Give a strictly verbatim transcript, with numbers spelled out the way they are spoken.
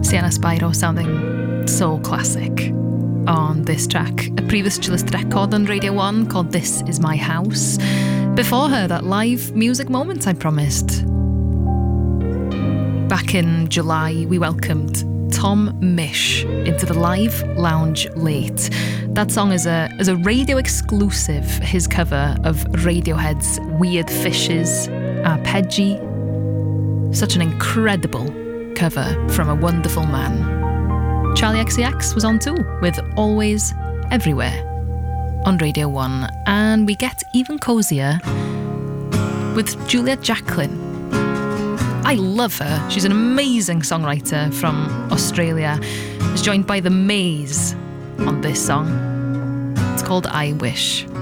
Sienna Spyro sounding so classic on this track. A previously released record on Radio one called This Is My House. Before her, that live music moment I promised. Back in July, we welcomed Tom Misch into the Live Lounge Late. That song is a is a radio exclusive, his cover of Radiohead's Weird Fishes, Arpeggi. Such an incredible cover from a wonderful man. Charlie X C X was on too with Always Everywhere on Radio one. And we get even cozier with Juliet Jacklin. I love her. She's an amazing songwriter from Australia. She's joined by The Maze on this song. It's called I Wish.